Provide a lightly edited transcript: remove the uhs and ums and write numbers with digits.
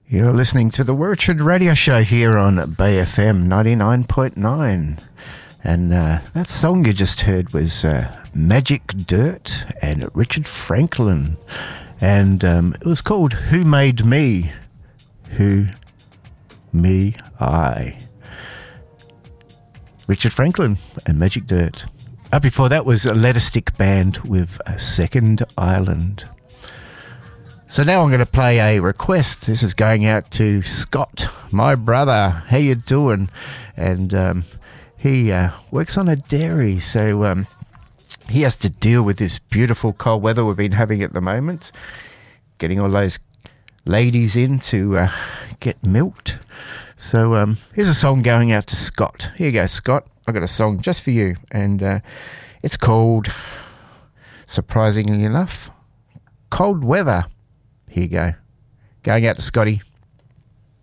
You're listening to the Wirrachud Radio Show here on Bay FM 99.9. And that song you just heard was Magic Dirt and Richard Franklin. And it was called Who Made Me? Who? Me, I. Richard Franklin and Magic Dirt. Up before that was a Letter Stick Band with Second Island. So now I'm going to play a request. This is going out to Scott, my brother. How you doing? And he works on a dairy, so he has to deal with this beautiful cold weather we've been having at the moment. Getting all those ladies in to get milked. So here's a song going out to Scott. Here you go, Scott. I've got a song just for you. And it's called, surprisingly enough, Cold Weather. Here you go. Going out to Scotty.